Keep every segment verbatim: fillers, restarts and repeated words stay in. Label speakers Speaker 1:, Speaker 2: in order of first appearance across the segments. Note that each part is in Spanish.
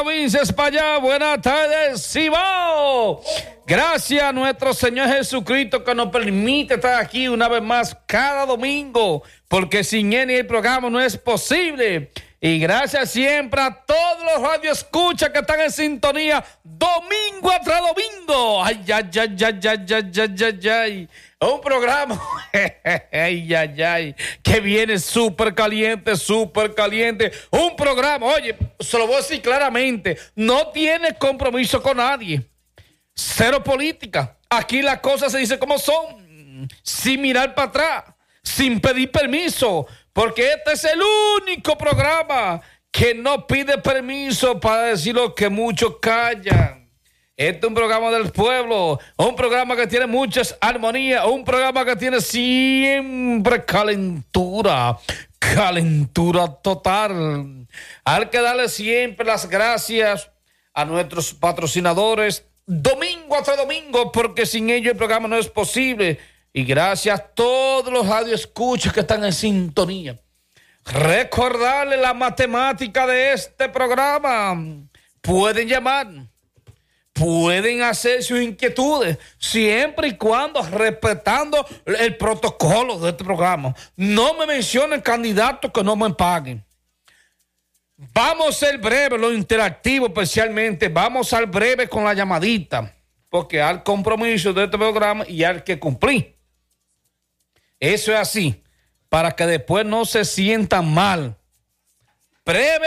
Speaker 1: provincia Espaillat. Buenas tardes, Cibao. Gracias a nuestro Señor Jesucristo que nos permite estar aquí una vez más cada domingo, porque sin Él el programa no es posible. Y gracias siempre a todos los radioescuchas que están en sintonía domingo tras domingo. Ay, ay, ay, ay, ay, ay, ay, ay, ay. Un programa, ay, ay, ay, que viene súper caliente, súper caliente. Un programa, oye, se lo voy a decir claramente, no tiene compromiso con nadie. Cero política. Aquí las cosas se dicen como son, sin mirar para atrás, sin pedir permiso, porque este es el único programa que no pide permiso para decir lo que muchos callan. Este es un programa del pueblo, un programa que tiene muchas armonías, un programa que tiene siempre calentura, calentura total. Hay que darle siempre las gracias a nuestros patrocinadores, domingo tras domingo, porque sin ellos el programa no es posible. Y gracias a todos los radioescuchas que están en sintonía. Recordarles la matemática de este programa. Pueden llamar. Pueden hacer sus inquietudes siempre y cuando respetando el protocolo de este programa. No me mencionen candidatos que no me paguen. Vamos a ser breves, lo interactivo especialmente. Vamos a ser breves con la llamadita, porque hay compromiso de este programa y hay que cumplir. Eso es así, para que después no se sientan mal. Breve.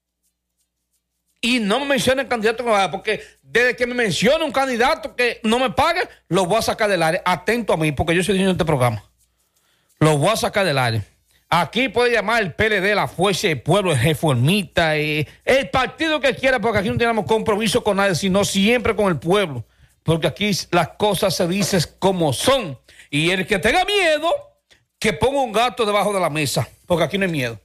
Speaker 1: Y no me mencionen candidato, porque desde que me mencione un candidato que no me pague, lo voy a sacar del área. Atento a mí, porque yo soy dueño de este programa. Lo voy a sacar del área. Aquí puede llamar el P L D, la Fuerza del Pueblo, el Reformista, eh, el partido que quiera, porque aquí no tenemos compromiso con nadie, sino siempre con el pueblo. Porque aquí las cosas se dicen como son. Y el que tenga miedo, que ponga un gato debajo de la mesa, porque aquí no hay miedo.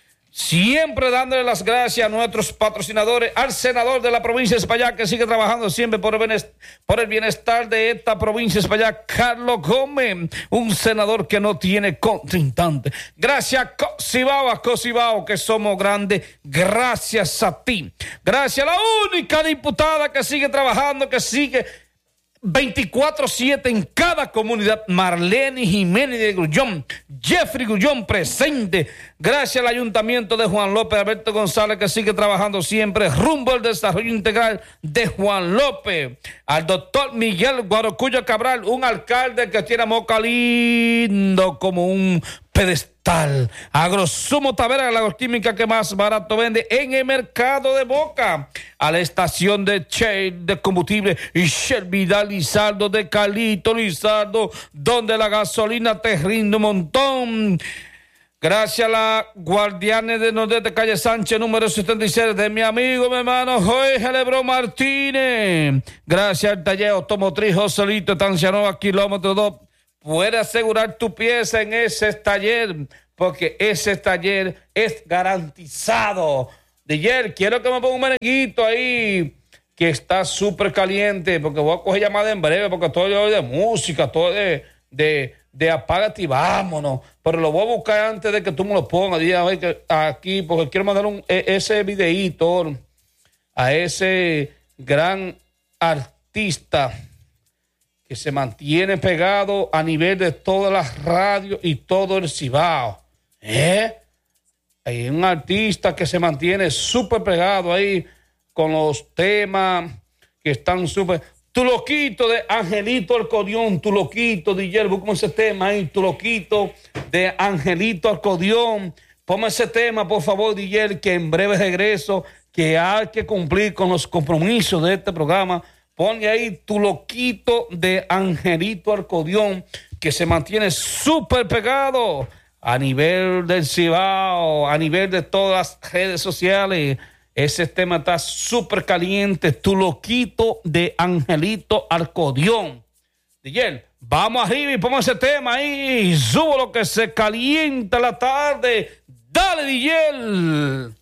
Speaker 1: Siempre dándole las gracias a nuestros patrocinadores, al senador de la provincia de Espaillat, que sigue trabajando siempre por el bienestar, por el bienestar de esta provincia de Espaillat, Carlos Gómez, un senador que no tiene contrincante. Gracias a Cocibao, a Cocibao, que somos grandes, gracias a ti. Gracias a la única diputada que sigue trabajando, que sigue veinticuatro siete en cada comunidad, Marlene Jiménez de Grullón, Jeffrey Grullón presente. Gracias al Ayuntamiento de Juan López, Alberto González, que sigue trabajando siempre rumbo al desarrollo integral de Juan López. Al doctor Miguel Guarocuyo Cabral, un alcalde que tiene a Moca lindo como un pedestal. Agrosumo Tavera, la agroquímica que más barato vende en el mercado de Boca. A la estación de Shell de combustible y Shell Vidal Lizardo de Calito Lizardo, donde la gasolina te rinde un montón. Gracias a la Guardianes de Nordeste, calle Sánchez, número setenta y seis, de mi amigo, mi hermano Jorge Lebrón Martínez. Gracias al taller automotriz Joselito Tancianova, kilómetro dos. Puedes asegurar tu pieza en ese taller, porque ese taller es garantizado. D J, quiero que me ponga un merenguito ahí, que está súper caliente, porque voy a coger llamada en breve, porque todo es de música, todo de, de, de apágate y vámonos. Pero lo voy a buscar antes de que tú me lo pongas aquí, porque quiero mandar un, ese videíto a ese gran artista que se mantiene pegado a nivel de todas las radios y todo el Cibao. ¿Eh? Hay un artista que se mantiene súper pegado ahí con los temas que están súper... Tu loquito de Angelito Alcodión, tu loquito, D J, busca ese tema ahí, tu loquito de Angelito Alcodión. Ponme ese tema, por favor, D J, que en breve regreso, que hay que cumplir con los compromisos de este programa. Ponle ahí tu loquito de Angelito Alcodión, que se mantiene súper pegado a nivel del Cibao, a nivel de todas las redes sociales. Ese tema está súper caliente. Tu loquito de Angelito Alcodión. D J, vamos arriba y pongo ese tema ahí. Subo lo que se calienta la tarde. Dale, D J.